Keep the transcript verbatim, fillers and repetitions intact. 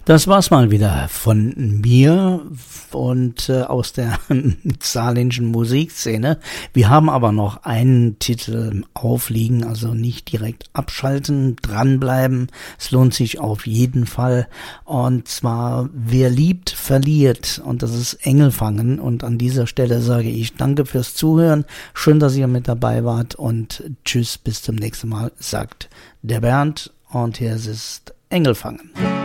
Das war's mal wieder von mir und äh, aus der saarländischen Musikszene. Wir haben aber noch einen Titel aufliegen, also nicht direkt abschalten, dranbleiben. Es lohnt sich auf jeden Fall. Und zwar, wer liebt, verliert. Und das ist Engelfangen. Und an dieser Stelle sage ich danke fürs Zuhören. Schön, dass ihr mit dabei wart und tschüss, bis zum nächsten Mal, sagt der Bernd. Und hier ist Engelfangen.